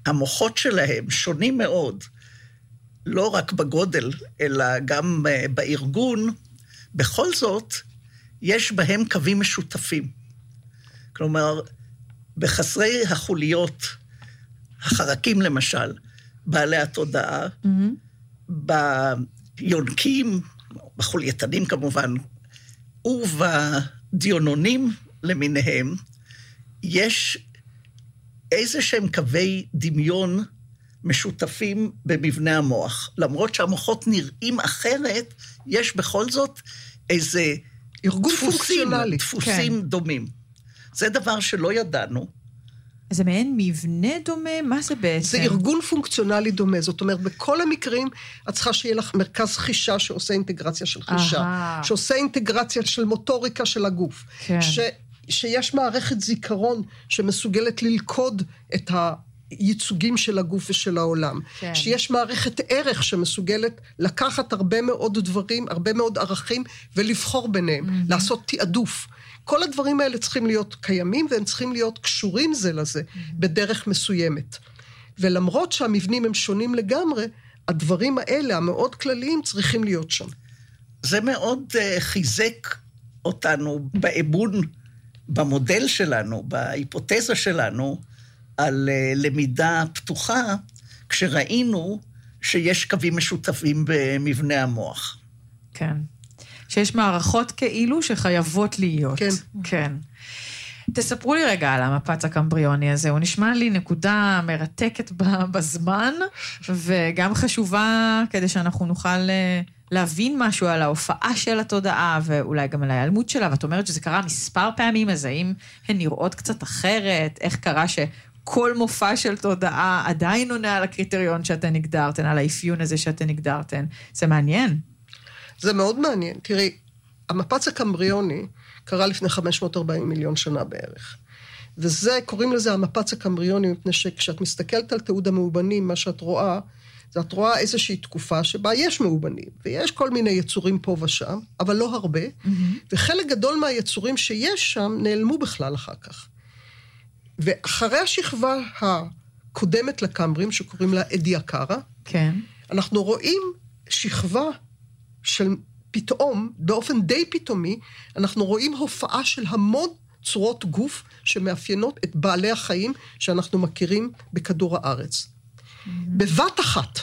המוחות שלהם שונים מאוד, לא רק בגודל, אלא גם בארגון, בכל זאת, יש בהם קווים משותפים. כלומר, בחסרי החוליות, החרקים למשל, בעלי התודעה, ביונקים, בחולייתנים כמובן, ובדיונונים למיניהם, יש איזה שהם קווי דמיון משותפים במבנה המוח. למרות שהמוחות נראים אחרת, יש בכל זאת איזה ארגון פונקציונלי. דפוסים דומים. זה דבר שלא ידענו. זה מעין מבנה דומה? מה זה בעצם? זה ארגון פונקציונלי דומה. זאת אומרת, בכל המקרים, את צריכה שיהיה לך מרכז חישה שעושה אינטגרציה של חישה, שעושה אינטגרציה של מוטוריקה של הגוף, כן. שיש מערכת זיכרון שמסוגלת ללכוד את הייצוגים של הגוף ושל העולם. כן. שיש מערכת ערך שמסוגלת לקחת הרבה מאוד דברים, הרבה מאוד ערכים, ולבחור ביניהם, לעשות תעדוף. כל הדברים האלה צריכים להיות קיימים, והם צריכים להיות קשורים זה לזה, בדרך מסוימת. ולמרות שהמבנים הם שונים לגמרי, הדברים האלה, המאוד כלליים, צריכים להיות שם. זה מאוד חיזק אותנו באמון, במודל שלנו, בהיפותזה שלנו, על למידה פתוחה, כשראינו שיש קווים משותפים במבנה המוח. כן. שיש מערכות כאילו שחייבות להיות. כן. כן. תספרו לי רגע על המפץ הקמבריוני הזה, הוא נשמע לי נקודה מרתקת בזמן, וגם חשובה כדי שאנחנו נוכל להבין משהו על ההופעה של התודעה, ואולי גם על ההיעלמות שלה, ואת אומרת שזה קרה מספר פעמים, אז האם הן נראות קצת אחרת, איך קרה כל מופע של תודעה עדיין עונה על הקריטריון שאתן הגדרתן, על האפיון הזה שאתן הגדרתן. זה מעניין. זה מאוד מעניין. תראי, המפץ הקמבריוני קרה לפני 540 מיליון שנה בערך. וזה, קוראים לזה המפץ הקמבריוני, מפני שכשאת מסתכלת על תיעוד המאובנים, מה שאת רואה, זה את רואה איזושהי תקופה שבה יש מאובנים, ויש כל מיני יצורים פה ושם, אבל לא הרבה, וחלק גדול מהיצורים שיש שם נעלמו בכלל אחר כך. ואחרי השכבה הקודמת לקמברים, שקוראים לה אדיאקרה, כן. אנחנו רואים שכבה של פתאום, באופן די פתאומי, אנחנו רואים הופעה של המון צורות גוף, שמאפיינות את בעלי החיים, שאנחנו מכירים בכדור הארץ. בבת אחת,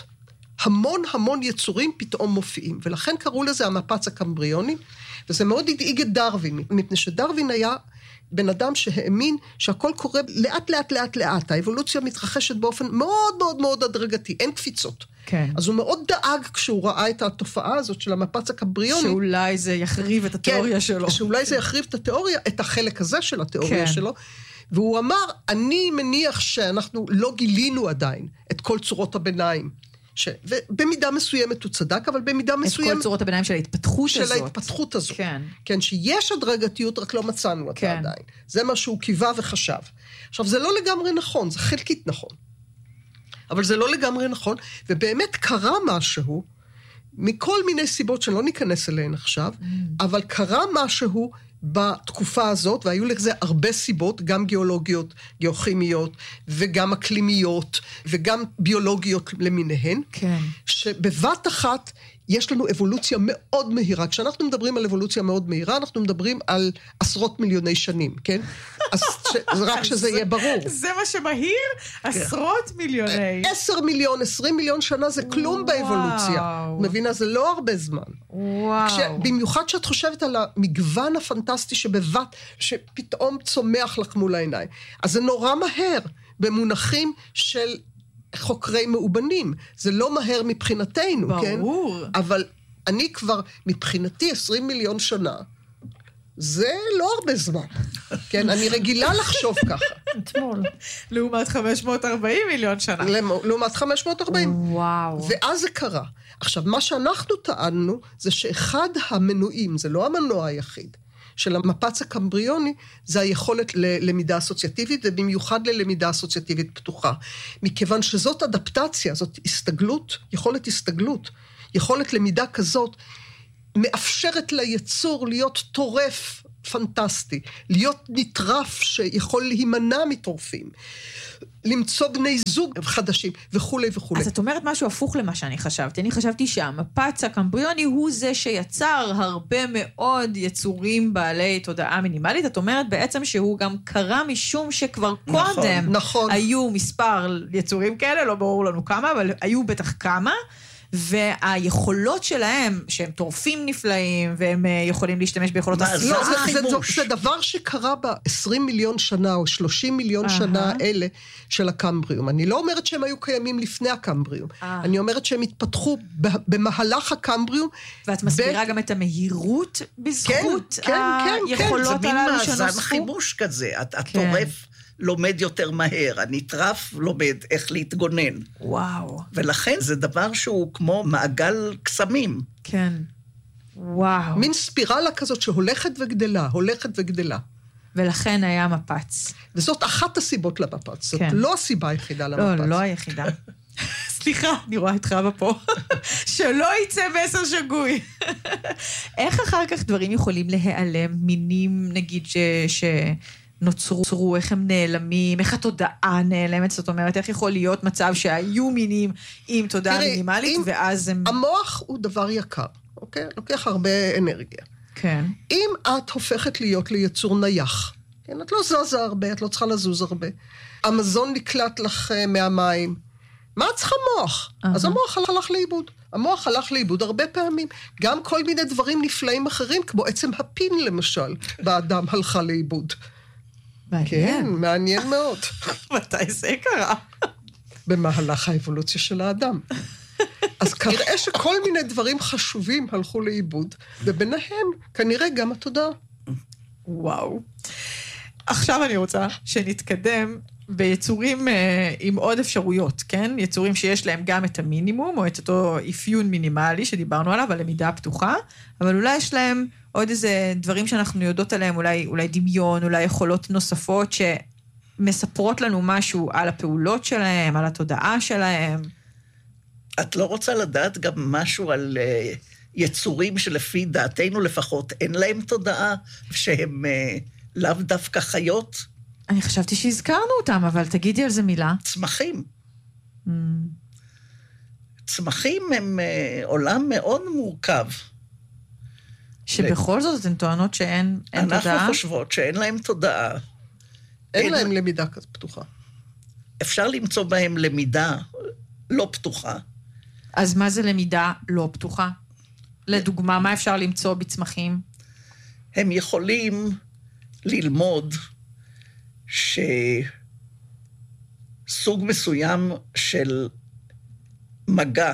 המון יצורים פתאום מופיעים, ולכן קראו לזה המפץ הקמבריוני, וזה מאוד הדאיג את דרווין, מפני שדרווין היה בן אדם שהאמין שהכל קורה לאט, האבולוציה מתרחשת באופן מאוד הדרגתי, אין קפיצות. כן. אז הוא מאוד דאג כשהוא ראה את התופעה הזאת של המפץ הקמבריוני. שאולי זה יחריב את התיאוריה שלו. שאולי זה יחריב את התיאוריה, את החלק הזה של התיאוריה שלו. והוא אמר, אני מניח שאנחנו לא גילינו עדיין את כל צורות הביניים. ובמידה מסוימת הוא צדק, אבל במידה מסוימת... את כל צורות הביניים של ההתפתחות הזאת. של ההתפתחות הזאת. כן. כן, שיש הדרגתיות, רק לא מצאנו אותה עדיין. זה מה שהוא קיווה וחשב. עכשיו, זה לא לגמרי נכון, זה חלקית נכון. אבל זה לא לגמרי נכון, ובאמת קרה משהו, מכל מיני סיבות שלא ניכנס אליהן עכשיו, אבל קרה משהו בתקופה הזאת, והיו לזה הרבה סיבות, גם גיאולוגיות, גיאוכימיות, וגם אקלימיות, וגם ביולוגיות למיניהן, כן. שבבת אחת יש לנו אבולוציה מאוד מהירה. כשאנחנו מדברים על אבולוציה מאוד מהירה, אנחנו מדברים על עשרות מיליוני שנים, כן? אז רק שזה יהיה ברור. זה מה שמהיר? עשרות מיליוני. 10 מיליון, 20 מיליון שנה זה כלום באבולוציה. מבינה, זה לא הרבה זמן. וואו. במיוחד שאת חושבת על המגוון הפנטסטי שפתאום צומח לך מול העיניים. אז זה נורא מהר במונחים של חוקרי מאובנים. זה לא מהר מבחינתנו, כן? ברור. אבל אני כבר, מבחינתי 20 מיליון שנה, זה לא הרבה זמן. כן, אני רגילה לחשוב ככה. אתמול. לעומת 540 מיליון שנה. לעומת 540. וואו. ואז זה קרה. עכשיו, מה שאנחנו טענו, זה שאחד המנועים, זה לא המנוע היחיד, של המפץ הקמבריוני, זה היכולת ללמידה אסוציאטיבית, ובמיוחד ללמידה אסוציאטיבית פתוחה. מכיוון שזאת אדפטציה, זאת הסתגלות, יכולת למידה כזאת, מאפשרת ליצור להיות טורף פנטסטי, להיות נטרף שיכול להימנע מטורפים, למצוא בני זוג חדשים, וכו' וכו'. אז את אומרת משהו הפוך למה שאני חשבתי. אני חשבתי שהמפץ הקמבריוני הוא זה שיצר הרבה מאוד יצורים בעלי תודעה מינימלית. את אומרת בעצם שהוא גם קרה משום שכבר קודם היו מספר יצורים כאלה, לא ברור לנו כמה, אבל היו בטח כמה, והיכולות שלהם, שהם טורפים נפלאים, והם יכולים להשתמש ביכולות הסביבה. זה דבר שקרה ב-20 מיליון שנה, או 30 מיליון שנה אלה של הקמבריום. אני לא אומרת שהם היו קיימים לפני הקמבריום. אני אומרת שהם התפתחו במהלך הקמבריום. ואת מסבירה גם את המהירות בזכות היכולות הללו שנוספו? זה מין מאזן חימוש כזה. הטורף לומד יותר מהר, הנטרף לומד איך להתגונן. וואו. ולכן זה דבר שהוא כמו מעגל קסמים. כן. וואו. מין ספירלה כזאת שהולכת וגדלה, הולכת וגדלה. ולכן היה מפץ. וזאת אחת הסיבות למפץ. זאת לא הסיבה היחידה למפץ. לא היחידה. סליחה, אני רואה איתך בפה. שלא יצא מסר שגוי. איך אחר כך דברים יכולים להיעלם, מינים נגיד נוצרו, איך הם נעלמים, איך התודעה נעלמת, זאת אומרת, איך יכול להיות מצב שהיו מינים עם תודעה מינימלית, ואז הם... המוח הוא דבר יקר, אוקיי? לוקח הרבה אנרגיה. כן. אם את הופכת להיות ליצור נייח, כן? את לא זזה הרבה, את לא צריכה לזוז הרבה, המזון נקלט לך מהמים, מה את צריכה מוח? אז המוח הלך לאיבוד. המוח הלך לאיבוד הרבה פעמים. גם כל מיני דברים נפלאים אחרים, כמו עצם הפין למשל, באדם הלכה לאיבוד. כן, מעניין מאוד. מתי זה קרה? במהלך האבולוציה של האדם. אז כנראה שכל מיני דברים חשובים הלכו לאיבוד, וביניהם כנראה גם התודעה. וואו. עכשיו אני רוצה שנתקדם ביצורים עם עוד אפשרויות, כן? יצורים שיש להם גם את המינימום, או את אותו אפיון מינימלי שדיברנו עליו, הלמידה הפתוחה, אבל אולי יש להם עוד איזה דברים שאנחנו יודעות עליהם, אולי דמיון, אולי יכולות נוספות שמספרות לנו משהו על הפעולות שלהם, על התודעה שלהם. את לא רוצה לדעת גם משהו על יצורים שלפי דעתנו לפחות אין להם תודעה, שהם לאו דווקא חיות? אני חשבתי שהזכרנו אותם, אבל תגידי על זה מילה. צמחים. צמחים הם עולם מאוד מורכב. שבכל זאת הן טוענות שאין תודעה? אנחנו חושבות שאין להם תודעה. אין להם למידה כזאת פתוחה. אפשר למצוא בהם למידה לא פתוחה. אז מה זה למידה לא פתוחה? לדוגמה, מה אפשר למצוא בצמחים? הם יכולים ללמוד שסוג מסוים של מגע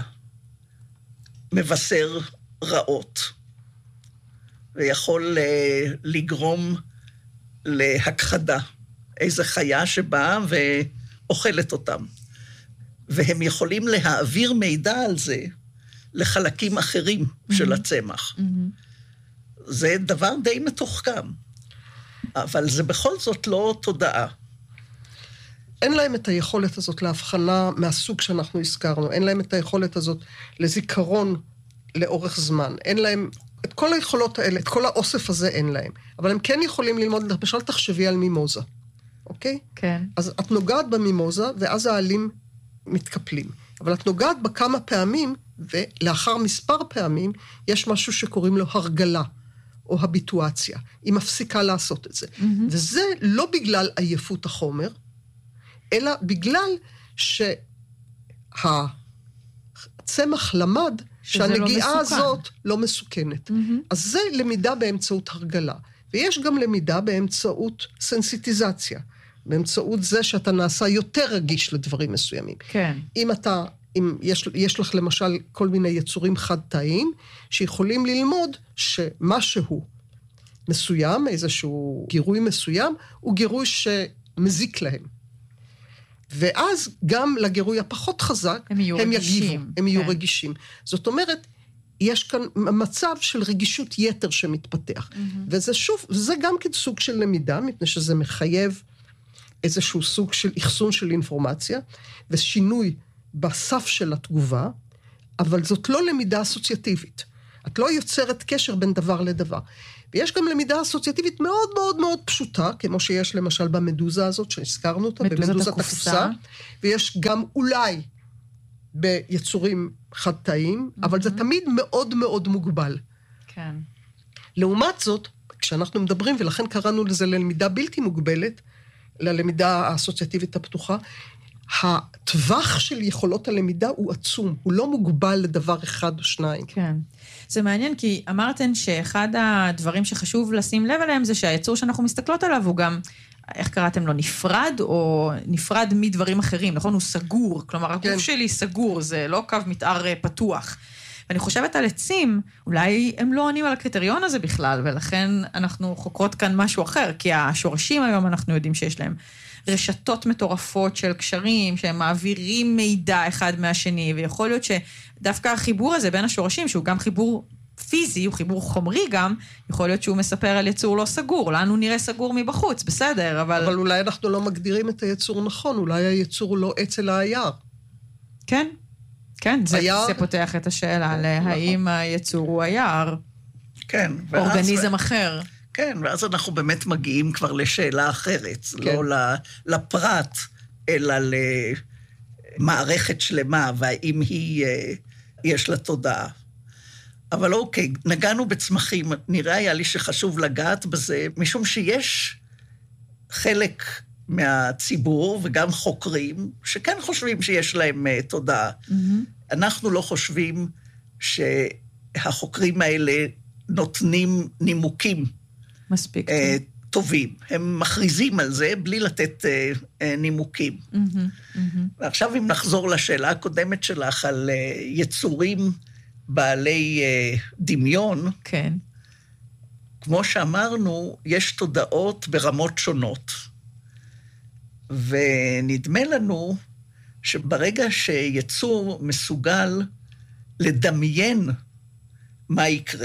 מבשר רעות, ויכול לגרום להכחדה, איזו חיה שבאה ואוכלת אותם. והם יכולים להעביר מידע על זה לחלקים אחרים של הצמח. זה דבר די מתוחכם, אבל זה בכל זאת לא תודעה. אין להם את היכולת הזאת להבחנה מהסוג שאנחנו הזכרנו, אין להם את היכולת הזאת לזיכרון לאורך זמן, אין להם את כל היכולות האלה, את כל האוסף הזה אין להם, אבל הם כן יכולים ללמוד, למשל תחשבי על מימוזה, אוקיי? כן. אז את נוגעת במימוזה, ואז העלים מתקפלים, אבל את נוגעת בה כמה פעמים, ולאחר מספר פעמים, יש משהו שקוראים לו הרגלה, או הביטואציה. היא מפסיקה לעשות את זה. וזה לא בגלל עייפות החומר, אלא בגלל שהצמח למד שהנגיעה הזאת לא מסוכנת. אז זה למידה באמצעות הרגלה. ויש גם למידה באמצעות סנסיטיזציה. באמצעות זה שאתה נעשה יותר רגיש לדברים מסוימים. כן. אם יש לך למשל כל מיני יצורים חד-תאיים, שיכולים ללמוד שמשהו מסוים, איזשהו גירוי מסוים, הוא גירוי שמזיק להם. ואז גם לגירוי הפחות חזק, הם יגיבו, הם יהיו רגישים. זאת אומרת, יש כאן מצב של רגישות יתר שמתפתח. וזה שוב, זה גם כן סוג של למידה, מפני שזה מחייב איזשהו סוג של אחסון של אינפורמציה, ושינוי בסף של התגובה, אבל זאת לא למידה אסוציאטיבית. את לא יוצרת קשר בין דבר לדבר. ויש גם למידה אסוציאטיבית מאוד מאוד מאוד פשוטה, כמו שיש למשל במדוזה הזאת, שהזכרנו אותה, במדוזת הקופסה, ויש גם אולי ביצורים חד-תאיים, אבל זה תמיד מאוד מאוד מוגבל. כן. לעומת זאת, כשאנחנו מדברים, ולכן קראנו לזה ללמידה בלתי מוגבלת, ללמידה האסוציאטיבית הפתוחה, הטווח של יכולות הלמידה הוא עצום, הוא לא מוגבל לדבר אחד או שניים. כן. זה מעניין, כי אמרתן שאחד הדברים שחשוב לשים לב עליהם, זה שהיצור שאנחנו מסתכלות עליו הוא גם, איך קראתם לו, נפרד, או נפרד מדברים אחרים, נכון? הוא סגור, כלומר, הגוף שלי סגור, זה לא קו מתאר פתוח. ואני חושבת על עצים, אולי הם לא עונים על הקריטריון הזה בכלל, ולכן אנחנו חוקרות כאן משהו אחר, כי השורשים היום אנחנו יודעים שיש להם רשתות מטורפות של קשרים, שהם מעבירים מידע אחד מהשני, ויכול להיות שדווקא החיבור הזה בין השורשים, שהוא גם חיבור פיזי, הוא חיבור חומרי גם, יכול להיות שהוא מספר על יצור לא סגור, לנו נראה סגור מבחוץ, בסדר, אבל אולי אנחנו לא מגדירים את היצור נכון, אולי היצור לא אצל היער. כן, כן, זה פותח את השאלה, האם היצור הוא היער, כן, אורגניזם אחר. כן, ואז אנחנו באמת מגיעים כבר לשאלה אחרת, לא לפרט, אלא למערכת שלמה, והאם יש לה תודעה. אבל אוקיי, נגענו בצמחים, נראה היה לי שחשוב לגעת בזה, משום שיש חלק מהציבור, וגם חוקרים, שכן חושבים שיש להם תודעה. אנחנו לא חושבים שהחוקרים האלה נותנים נימוקים מספיק טובים. הם מכריזים על זה בלי לתת נימוקים. ועכשיו אם נחזור לשאלה הקודמת שלך על יצורים בעלי דמיון, כן. כמו שאמרנו, יש תודעות ברמות שונות. ונדמה לנו שברגע שיצור מסוגל לדמיין מה יקרה,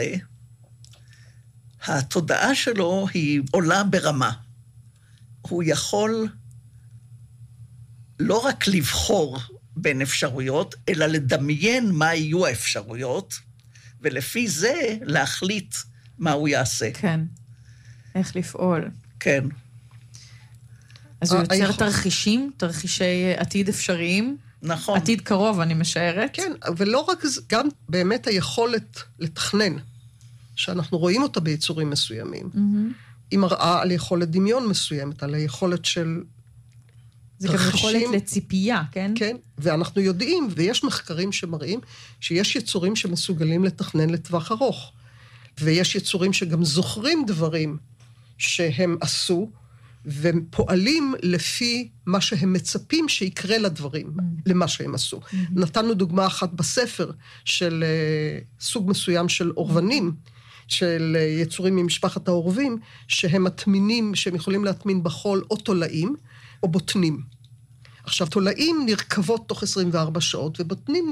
התודעה שלו היא עולה ברמה. הוא יכול לא רק לבחור בין אפשרויות, אלא לדמיין מה יהיו האפשרויות, ולפי זה להחליט מה הוא יעשה. כן, איך לפעול. כן. אז הוא יוצר תרחישי עתיד אפשריים. נכון. עתיד קרוב, אני משערת. כן, ולא רק זה, גם באמת היכולת לתכנן, שאנחנו רואים אותה ביצורים מסוימים. היא מראה על יכולת דמיון מסוימת, על היכולת של זה גם יכולת לציפייה, כן? כן, ואנחנו יודעים, ויש מחקרים שמראים, שיש יצורים שמסוגלים לתכנן לטווח ארוך. ויש יצורים שגם זוכרים דברים שהם עשו, ופועלים לפי מה שהם מצפים שיקרה לדברים, למה שהם עשו. נתנו דוגמה אחת בספר של סוג מסוים של אורבנים, של יצורים ממשפחת האורבים, שהם מתמינים, שהם יכולים להתמין בחול או תולעים, או בוטנים. עכשיו, תולעים נרכבות תוך 24 שעות, ובוטנים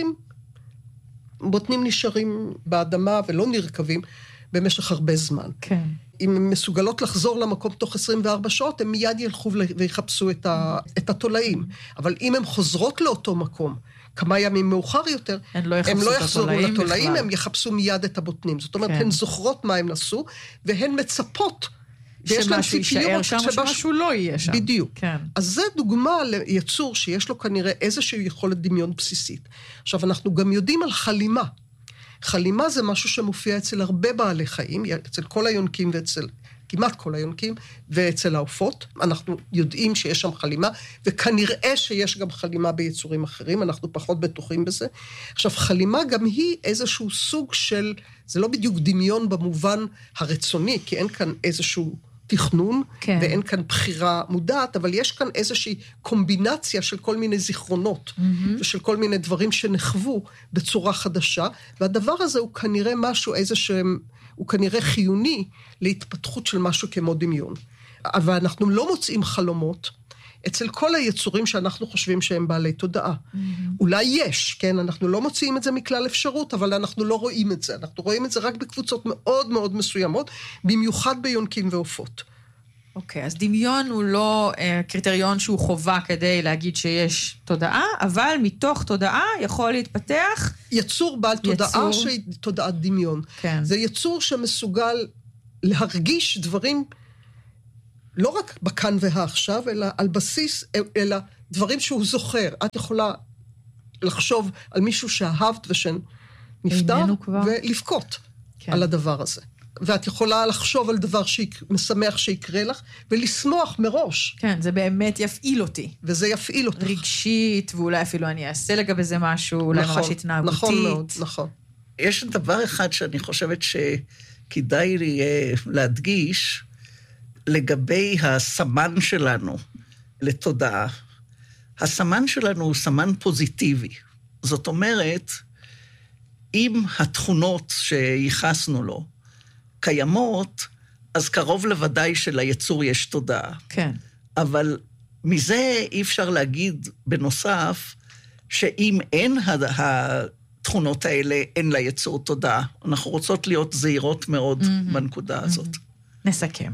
נשארים באדמה ולא נרכבים במשך הרבה זמן. כן. אם הן מסוגלות לחזור למקום תוך 24 שעות, הם מיד ילכו ויחפשו את התולעים. אבל אם הן חוזרות לאותו מקום, כמה ימים מאוחר יותר, הם לא יחזרו לתולעים, הם יחפשו מיד את הבוטנים. זאת אומרת, הן זוכרות מה הן עשו, והן מצפות, שמשהו יישאר שם, או שמשהו לא יהיה שם. בדיוק. כן. אז זה דוגמה ליצור שיש לו כנראה איזושהי יכולת דמיון בסיסית. עכשיו, אנחנו גם יודעים על חלימה. חלימה זה משהו שמופיע אצל הרבה בעלי חיים, אצל כל היונקים ואצל כמעט כל היונקים, ואצל העופות. אנחנו יודעים שיש שם חלימה, וכנראה שיש גם חלימה ביצורים אחרים, אנחנו פחות בטוחים בזה. עכשיו, חלימה גם היא איזשהו סוג של, זה לא בדיוק דמיון במובן הרצוני, כי אין כאן איזשהו תכנון, כן. ואין כאן בחירה מודעת, אבל יש כאן איזושהי קומבינציה של כל מיני זיכרונות, ושל כל מיני דברים שנחוו בצורה חדשה, והדבר הזה הוא כנראה משהו, הוא כנראה חיוני להתפתחות של משהו כמו דמיון. אבל אנחנו לא מוצאים חלומות אצל כל היצורים שאנחנו חושבים שהם בעלי תודעה. אולי יש, כן? אנחנו לא מוצאים את זה מכלל אפשרות, אבל אנחנו לא רואים את זה. אנחנו רואים את זה רק בקבוצות מאוד מאוד מסוימות, במיוחד ביונקים ועופות. אוקיי, אז דמיון הוא לא קריטריון שהוא חובה כדי להגיד שיש תודעה, אבל מתוך תודעה יכול להתפתח יצור בעל תודעה שהיא תודעת דמיון. כן. זה יצור שמסוגל להרגיש דברים, לא רק בכאן והעכשיו, אלא על בסיס, אלא דברים שהוא זוכר. את יכולה לחשוב על מישהו שאהבת ושנפטר, ולבכות על הדבר הזה. ואת יכולה לחשוב על דבר משמח שיקרה לך, ולשמוח מראש. כן, זה באמת יפעיל אותי. וזה יפעיל אותך. רגשית, ואולי אפילו אני אעשה לגבי זה משהו, אולי ממש התנהגותית. נכון מאוד, נכון. יש דבר אחד שאני חושבת שכדאי לי להדגיש, לגבי הסמן שלנו לתודעה. הסמן שלנו הוא סמן פוזיטיבי. זאת אומרת, אם התכונות שייחסנו לו קיימות, אז קרוב לוודאי שליצור יש תודעה. כן. אבל מזה אי אפשר להגיד בנוסף, שאם אין התכונות האלה, אין ליצור תודעה. אנחנו רוצות להיות זהירות מאוד בנקודה הזאת. נסכם.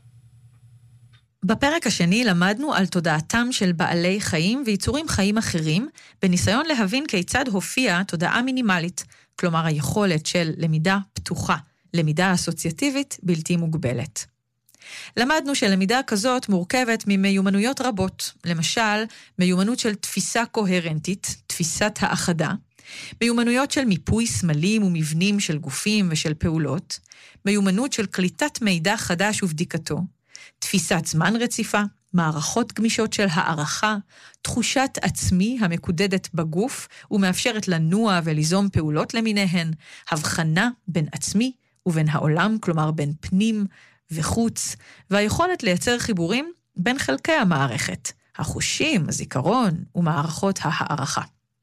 בפרק השני למדנו על תודעתם של בעלי חיים ויצורים חיים אחרים, בניסיון להבין כיצד הופיעה תודעה מינימלית, כלומר היכולת של למידה פתוחה, למידה אסוציאטיבית בלתי מוגבלת. למדנו שלמידה כזאת מורכבת ממיומנויות רבות, למשל מיומנות של תפיסה קוהרנטית, תפיסת האחדה, מיומנויות של מיפוי סמלים ומבנים של גופים ושל פעולות, מיומנות של קליטת מידע חדש ובדיקתו, תפיסת זמן רציפה, מערכות גמישות של הערכה, תחושת עצמי המקודדת בגוף ומאפשרת לנוע וליזום פעולות למיניהן, הבחנה בין עצמי ובין העולם, כלומר בין פנים וחוץ, והיכולת לייצר חיבורים בין חלקי המערכת, החושים, הזיכרון ומערכות הערכה.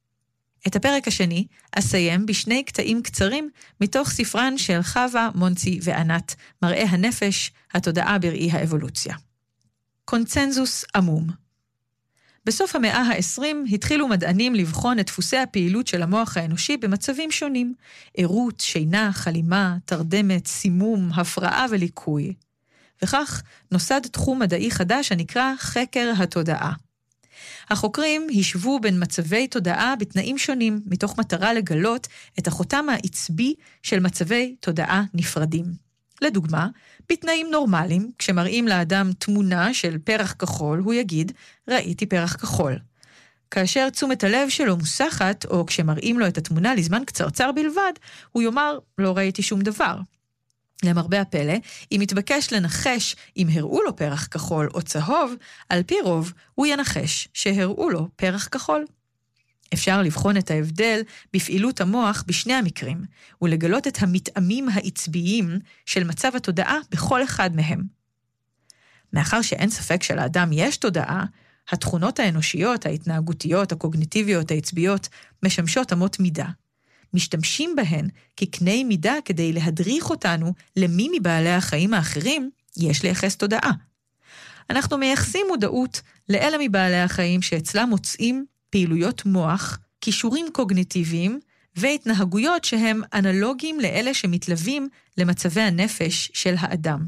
את הפרק השני אסיים בשני קטעים קצרים מתוך ספרן של חווה, מונצי וענת, מראה הנפש, התודעה בראי האבולוציה. קונצנזוס עמום. בסוף המאה ה-20 התחילו מדענים לבחון את דפוסי הפעילות של המוח האנושי במצבים שונים, עירות, שינה, חלימה, תרדמת, סימום, הפרעה וליקוי. וכך נוסד תחום מדעי חדש הנקרא חקר התודעה. החוקרים הישבו בין מצבי תודעה בתנאים שונים, מתוך מטרה לגלות את החותם העצבי של מצבי תודעה נפרדים. לדוגמה, בתנאים נורמליים, כשמראים לאדם תמונה של פרח כחול, הוא יגיד, ראיתי פרח כחול. כאשר תשומת הלב שלו מוסחת, או כשמראים לו את התמונה לזמן קצרצר בלבד, הוא יאמר, לא ראיתי שום דבר. למרבה הפלא, אם מתבקש לנחש אם הראו לו פרח כחול או צהוב, על פי רוב הוא ינחש שהראו לו פרח כחול. אפשר לבחון את ההבדל בפעילות המוח בשני המקרים, ולגלות את המתאמים העצביים של מצב התודעה בכל אחד מהם. מאחר שאין ספק שלאדם יש תודעה, התכונות האנושיות, ההתנהגותיות, הקוגניטיביות, העצביות, משמשות אמות מידה. משתמשים בהן כקני מידה כדי להדריך אותנו למי מבעלי החיים האחרים יש לייחס תודעה. אנחנו מייחסים מודעות לאלה מבעלי החיים שאצלם מוצאים פעילויות מוח, קישורים קוגניטיביים והתנהגויות שהם אנלוגיים לאלה שמתלווים למצבי הנפש של האדם.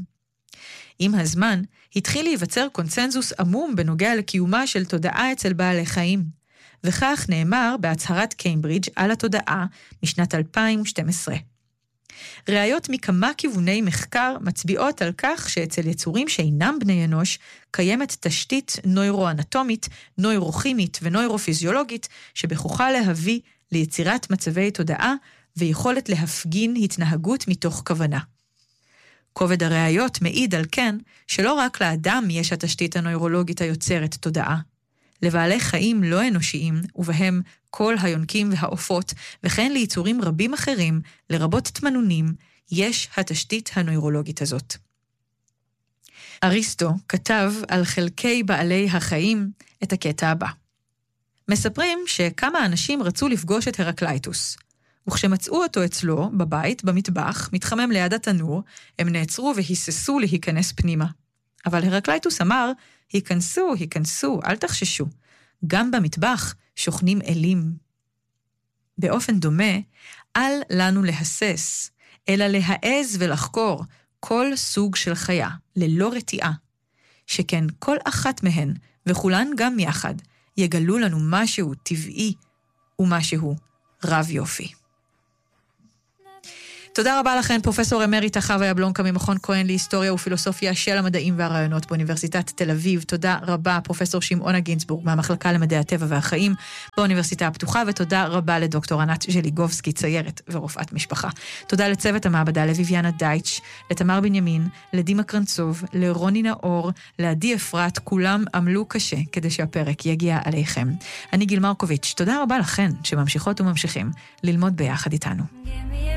עם הזמן התחיל להיווצר קונצנזוס עמום בנוגע לקיומה של תודעה אצל בעלי חיים. וכך נאמר בהצהרת קיימברידג' על התודעה משנת 2012. ראיות מכמה כיווני מחקר מצביעות על כך שאצל יצורים שאינם בני אנוש קיימת תשתית נוירואנטומית, נוירוכימית ונוירופיזיולוגית שבכוחה להביא ליצירת מצבי תודעה ויכולת להפגין התנהגות מתוך כוונה. כובד הראיות מעיד על כן שלא רק לאדם יש התשתית הנוירולוגית היוצרת תודעה. לבעלי חיים לא אנושיים, ובהם כל היונקים והעופות, וכן ליצורים רבים אחרים, לרבות תמנונים, יש התשתית הנוירולוגית הזאת. אריסטו כתב על חלקי בעלי החיים את הקטע הבא. מספרים שכמה אנשים רצו לפגוש את הרקלייטוס, וכשמצאו אותו אצלו, בבית, במטבח, מתחמם ליד התנור, הם נעצרו והיססו להיכנס פנימה. אבל הרקלייטוס אמר, היכנסו, אל תחששו. גם במטבח שוכנים אלים. באופן דומה, אל לנו להסס, אלא להעז ולחקור כל סוג של חיה, ללא רתיעה, שכן כל אחת מהן, וכולן גם יחד, יגלו לנו משהו טבעי ומשהו רב יופי. תודה רבה לכן, פרופסור אמריטה חווה יבלונקה ממכון כהן להיסטוריה ופילוסופיה של המדעים והרעיונות באוניברסיטת תל אביב. תודה רבה, פרופסור שמעונה גינצבורג מהמחלקה למדעי הטבע והחיים באוניברסיטה הפתוחה, ותודה רבה לדוקטור ענת ז'ליגובסקי, ציירת ורופאת משפחה. תודה לצוות המעבדה, לויביאנה דייטש, לתמר בנימין, לדימה קרנצוב, לרוני נאור, לעדי אפרת, כולם עמלו קשה כדי שהפרק יגיע עליכם. אני גיל מרקוביץ', תודה רבה לכן שממשיכות וממשיכים ללמוד ביחד איתנו.